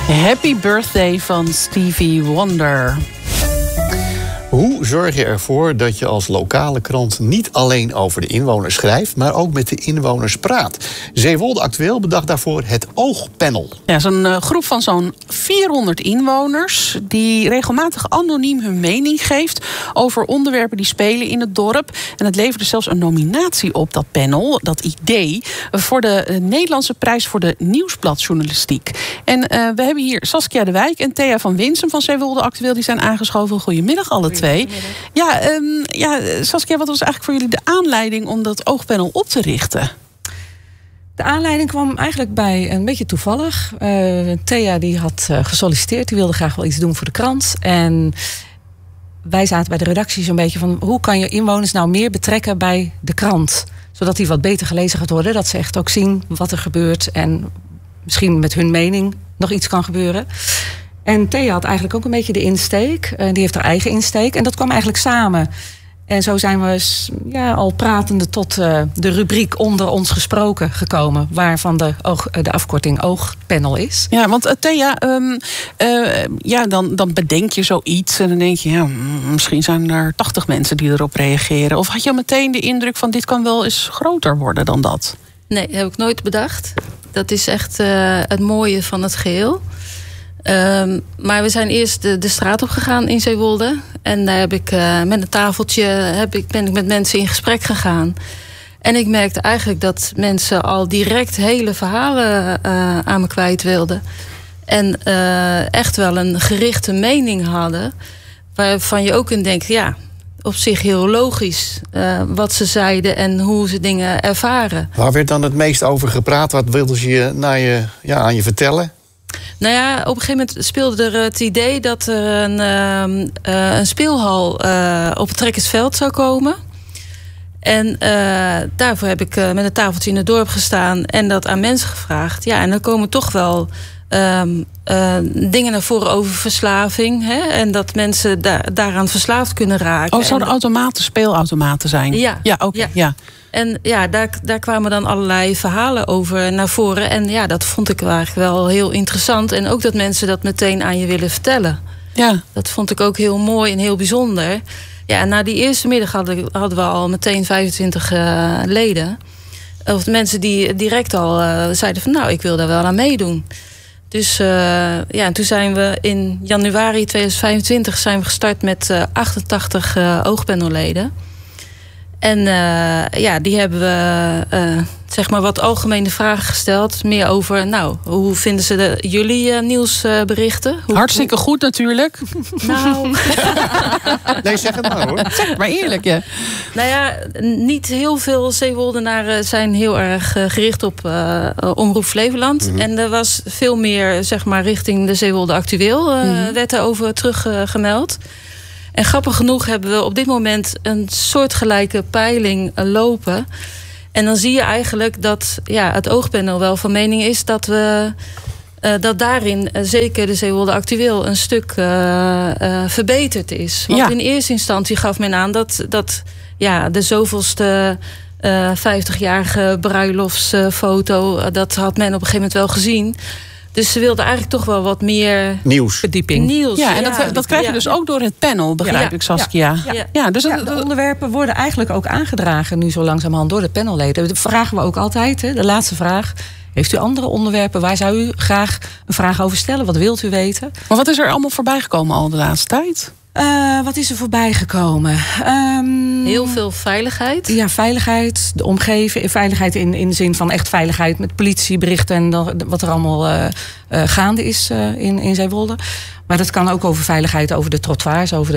Happy Birthday van Stevie Wonder. Hoe zorg je ervoor dat je als lokale krant niet alleen over de inwoners schrijft, maar ook met de inwoners praat? Zeewolde Actueel bedacht daarvoor het Oogpanel. Ja, zo'n groep van zo'n 400 inwoners die regelmatig anoniem hun mening geeft over onderwerpen die spelen in het dorp. En het leverde zelfs een nominatie op, dat panel, dat idee, voor de Nederlandse prijs voor de nieuwsbladjournalistiek. En we hebben hier Saskia de Wijk en Thea van Winsum van Zeewolde Actueel. Die zijn aangeschoven. Goedemiddag alle twee. Ja, Saskia, wat was eigenlijk voor jullie de aanleiding om dat oogpanel op te richten? De aanleiding kwam eigenlijk bij een beetje toevallig. Thea die had gesolliciteerd, die wilde graag wel iets doen voor de krant. En wij zaten bij de redactie zo'n beetje van, hoe kan je inwoners nou meer betrekken bij de krant? Zodat die wat beter gelezen gaat worden, dat ze echt ook zien wat er gebeurt en misschien met hun mening nog iets kan gebeuren. En Thea had eigenlijk ook een beetje de insteek. Die heeft haar eigen insteek. En dat kwam eigenlijk samen. En zo zijn we al pratende tot de rubriek Onder ons gesproken gekomen. Waarvan de afkorting Oogpanel is. Ja, want Thea, dan bedenk je zoiets. En dan denk je, misschien zijn er 80 mensen die erop reageren. Of had je al meteen de indruk van, dit kan wel eens groter worden dan dat? Nee, heb ik nooit bedacht. Dat is echt het mooie van het geheel. Maar we zijn eerst de straat op gegaan in Zeewolde. En daar heb ik met een tafeltje ben ik met mensen in gesprek gegaan. En ik merkte eigenlijk dat mensen al direct hele verhalen aan me kwijt wilden. En echt wel een gerichte mening hadden. Waarvan je ook kunt denken, ja, op zich heel logisch wat ze zeiden en hoe ze dingen ervaren. Waar werd dan het meest over gepraat? Wat wilden ze aan je vertellen? Nou ja, op een gegeven moment speelde er het idee dat er een speelhal op het Trekkersveld zou komen. En daarvoor heb ik met een tafeltje in het dorp gestaan en dat aan mensen gevraagd. Ja, en dan komen toch wel dingen naar voren over verslaving. Hè? En dat mensen daaraan verslaafd kunnen raken. Oh, zouden speelautomaten zijn? Ja. Ja, oké. Ja. En ja, daar kwamen dan allerlei verhalen over naar voren. En ja, dat vond ik eigenlijk wel heel interessant. En ook dat mensen dat meteen aan je willen vertellen. Ja. Dat vond ik ook heel mooi en heel bijzonder. Ja, en na die eerste middag hadden we al meteen 25 leden. Of mensen die direct al zeiden van, nou, ik wil daar wel aan meedoen. Dus en toen zijn we in januari 2025 zijn we gestart met 88 oogpanelleden. En die hebben we zeg maar wat algemene vragen gesteld. Meer over, nou, hoe vinden ze jullie nieuwsberichten? Hartstikke goed natuurlijk. Nou. Nee, zeg het maar hoor. Zeg maar eerlijk, ja. Nou ja, niet heel veel Zeewoldenaren zijn heel erg gericht op Omroep Flevoland. Mm-hmm. En er was veel meer, zeg maar, richting de Zeewolde Actueel werd er over teruggemeld. En grappig genoeg hebben we op dit moment een soortgelijke peiling lopen. En dan zie je eigenlijk dat het oogpanel wel van mening is dat we dat daarin zeker de Zeewolde Actueel een stuk verbeterd is. Want in eerste instantie gaf men aan dat de zoveelste 50-jarige bruiloftsfoto, dat had men op een gegeven moment wel gezien. Dus ze wilden eigenlijk toch wel wat meer verdieping. Ja, en dat krijg je dus ook door het panel, begrijp ik, Saskia. Dus de onderwerpen worden eigenlijk ook aangedragen nu zo langzamerhand door de panelleden. Dat vragen we ook altijd, de laatste vraag. Heeft u andere onderwerpen? Waar zou u graag een vraag over stellen? Wat wilt u weten? Maar wat is er allemaal voorbij gekomen al de laatste tijd? Wat is er voorbij gekomen? Heel veel veiligheid. Ja, veiligheid, de omgeving. Veiligheid in de zin van echt veiligheid met politieberichten en wat er allemaal gaande is in Zeewolde. Maar dat kan ook over veiligheid, over de trottoirs, over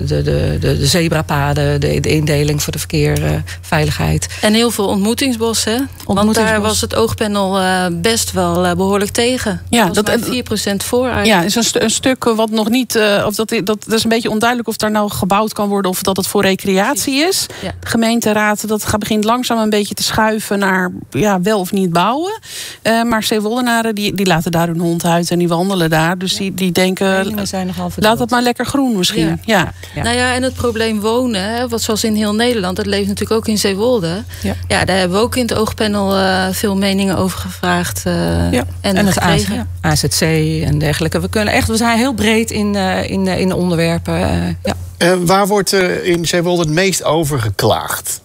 de zebrapaden, de indeling voor de verkeerveiligheid. En heel veel ontmoetingsbos, hè? Want daar was het oogpanel best wel behoorlijk tegen. Ja, dat 4% voor eigenlijk. Ja, is een stuk wat nog niet. Dat is een beetje onduidelijk of daar nou gebouwd kan worden of dat het voor recreatie is. Ja. De gemeenteraad, begint langzaam een beetje te schuiven naar wel of niet bouwen. Maar Zeewoldenaren die laten daar hun hond uit en die wandelen daar. Dus die denken. meningen zijn nogal verdeeld. Laat het maar lekker groen misschien. Ja. Nou ja, en het probleem wonen, hè, wat zoals in heel Nederland, dat leeft natuurlijk ook in Zeewolde. Ja, daar hebben we ook in het oogpanel veel meningen over gevraagd. En het AZC en dergelijke. We zijn heel breed in de onderwerpen. Waar wordt in Zeewolde het meest over geklaagd?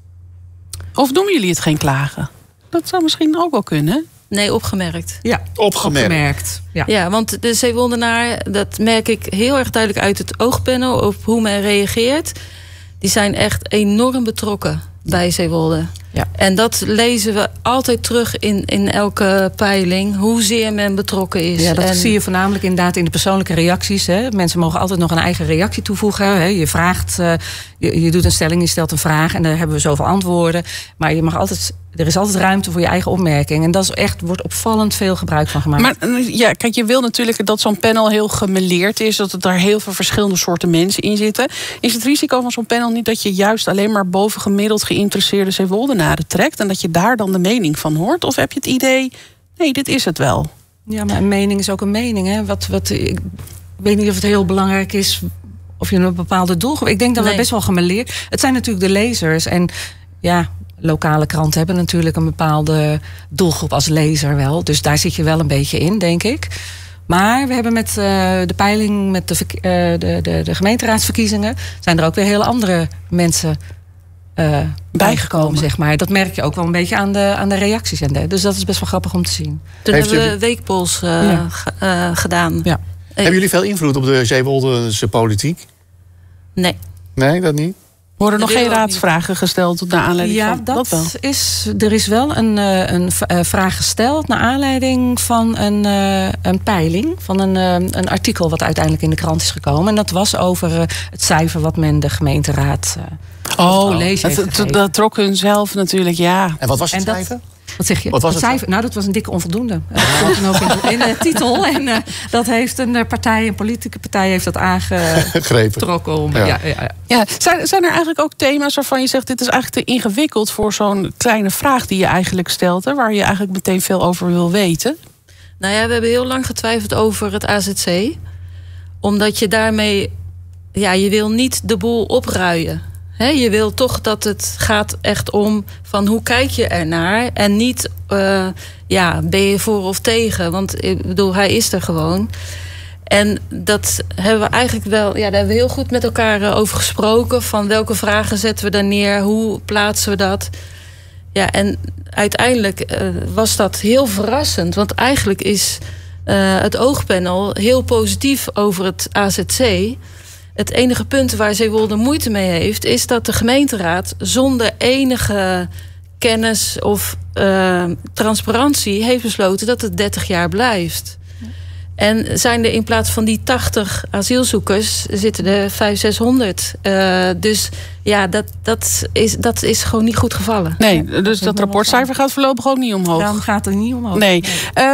Of noemen jullie het geen klagen? Dat zou misschien ook wel kunnen. Nee, opgemerkt. Ja, opgemerkt. Ja, want de Zeewoldenaar, dat merk ik heel erg duidelijk uit het oogpanel op hoe men reageert. Die zijn echt enorm betrokken bij Zeewolde. Ja. En dat lezen we altijd terug in elke peiling, hoezeer men betrokken is. Ja, dat zie je voornamelijk inderdaad in de persoonlijke reacties. Hè. Mensen mogen altijd nog een eigen reactie toevoegen. Hè. Je vraagt, je doet een stelling, je stelt een vraag en daar hebben we zoveel antwoorden. Maar er is altijd ruimte voor je eigen opmerking. En dat is echt, wordt opvallend veel gebruik van gemaakt. Maar ja, kijk, je wil natuurlijk dat zo'n panel heel gemêleerd is, dat er daar heel veel verschillende soorten mensen in zitten. Is het risico van zo'n panel niet dat je juist alleen maar bovengemiddeld geïnteresseerde Zeewoldenaren trekt en dat je daar dan de mening van hoort? Of heb je het idee, nee, dit is het wel? Ja, maar een mening is ook een mening. Hè? Ik weet niet of het heel belangrijk is of je een bepaalde doelgroep. Ik denk dat we best wel gemêleerd. Het zijn natuurlijk de lezers. En ja, lokale kranten hebben natuurlijk een bepaalde doelgroep als lezer wel. Dus daar zit je wel een beetje in, denk ik. Maar we hebben met de peiling, met de gemeenteraadsverkiezingen, zijn er ook weer hele andere mensen bijgekomen, zeg maar. Dat merk je ook wel een beetje aan de reacties. Dus dat is best wel grappig om te zien. Toen hebben we weekpols gedaan. Ja. Hebben jullie veel invloed op de Zeewoldense politiek? Nee. Nee, dat niet? Worden nog geen raadsvragen gesteld naar aanleiding van dat wel? Er is wel een vraag gesteld naar aanleiding van een peiling, van een artikel wat uiteindelijk in de krant is gekomen. En dat was over het cijfer wat men de gemeenteraad college heeft gegeven. Dat trok hun zelf natuurlijk, ja. En wat was het cijfer? Wat zeg je? Wat was het cijfer? Nou, dat was een dikke onvoldoende. Dat stond dan ook in de titel. En dat heeft een politieke partij heeft dat aangetrokken. Ja. Zijn er eigenlijk ook thema's waarvan je zegt, dit is eigenlijk te ingewikkeld voor zo'n kleine vraag die je eigenlijk stelt, hè, waar je eigenlijk meteen veel over wil weten? Nou ja, we hebben heel lang getwijfeld over het AZC. Omdat je daarmee, je wil niet de boel opruien. Je wil toch dat het gaat echt om van hoe kijk je ernaar en niet ben je voor of tegen. Want ik bedoel, hij is er gewoon. En dat hebben we eigenlijk wel, daar hebben we heel goed met elkaar over gesproken. Van welke vragen zetten we daar neer, hoe plaatsen we dat. Ja, en uiteindelijk was dat heel verrassend. Want eigenlijk is het oogpanel heel positief over het AZC. Het enige punt waar Zeewolde moeite mee heeft, is dat de gemeenteraad zonder enige kennis of transparantie heeft besloten dat het 30 jaar blijft. En zijn er in plaats van die 80 asielzoekers, zitten er 500-600. Dus ja, dat is gewoon niet goed gevallen. Nee, dus dat rapportcijfer gaat voorlopig ook niet omhoog. Daarom gaat het niet omhoog. Nee.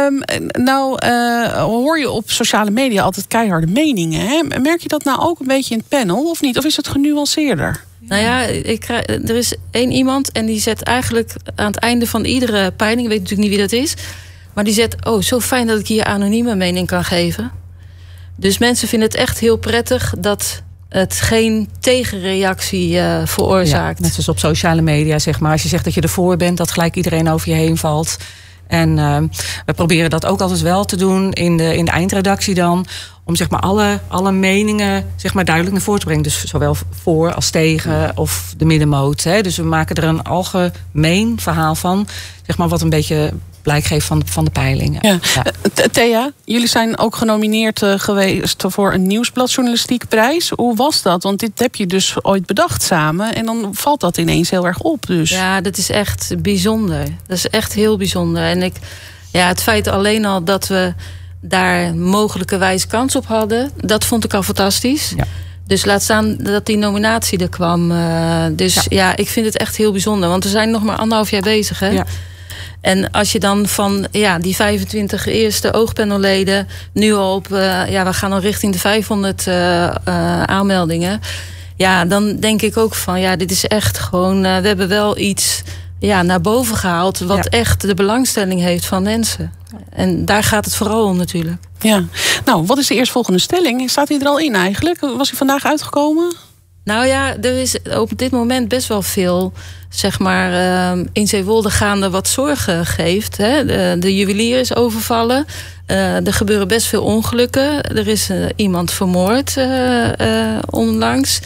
Hoor je op sociale media altijd keiharde meningen. Hè? Merk je dat nou ook een beetje in het panel of niet? Of is het genuanceerder? Nou ja, er is één iemand en die zet eigenlijk aan het einde van iedere peiling, ik weet natuurlijk niet wie dat is, maar die zegt, zo fijn dat ik hier anonieme mening kan geven. Dus mensen vinden het echt heel prettig dat het geen tegenreactie veroorzaakt. Ja, net zoals op sociale media, zeg maar. Als je zegt dat je ervoor bent, dat gelijk iedereen over je heen valt. En we proberen dat ook altijd wel te doen in de eindredactie dan, om zeg maar alle meningen zeg maar duidelijk naar voren te brengen. Dus zowel voor als tegen of de middenmoot. Hè. Dus we maken er een algemeen verhaal van, zeg maar, wat een beetje blijk geeft van de peilingen. Ja. Thea, jullie zijn ook genomineerd geweest voor een nieuwsbladjournalistiekprijs. Hoe was dat? Want dit heb je dus ooit bedacht samen en dan valt dat ineens heel erg op. Dus. Ja, dat is echt bijzonder. Dat is echt heel bijzonder. En het feit alleen al dat we daar mogelijkerwijs kans op hadden, dat vond ik al fantastisch. Ja. Dus laat staan dat die nominatie er kwam. Ik vind het echt heel bijzonder. Want we zijn nog maar 1,5 jaar bezig, hè? Ja. En als je dan van die 25 eerste oogpanelleden nu al op, we gaan al richting de 500 aanmeldingen. Ja, dan denk ik ook van, dit is echt gewoon, we hebben wel iets naar boven gehaald wat echt de belangstelling heeft van mensen. En daar gaat het vooral om natuurlijk. Ja, Nou, wat is de eerstvolgende stelling? Staat hij er al in eigenlijk? Was hij vandaag uitgekomen? Nou ja, er is op dit moment best wel veel, zeg maar, in Zeewolde gaande wat zorgen geeft. Hè. De juwelier is overvallen. Er gebeuren best veel ongelukken. Er is iemand vermoord onlangs.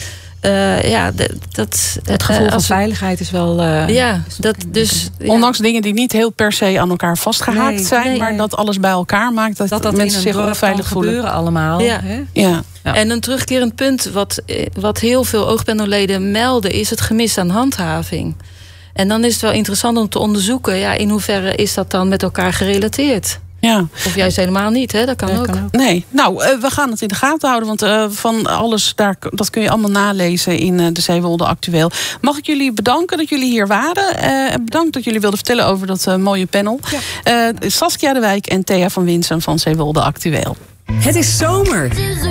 Het gevoel van veiligheid is wel... Ondanks dingen die niet heel per se aan elkaar vastgehaakt zijn... maar dat alles bij elkaar maakt dat mensen zich onveilig voelen. Gebeuren allemaal. Ja. Ja. En een terugkerend punt wat heel veel oogpanelleden melden... is het gemis aan handhaving. En dan is het wel interessant om te onderzoeken... in hoeverre is dat dan met elkaar gerelateerd? Ja. Of juist helemaal niet, hè? Dat kan ook. Nee, nou, we gaan het in de gaten houden. Want van alles, dat kun je allemaal nalezen in de Zeewolde Actueel. Mag ik jullie bedanken dat jullie hier waren. Bedankt dat jullie wilden vertellen over dat mooie panel. Ja. Saskia de Wijk en Thea van Winsum van Zeewolde Actueel. Het is zomer.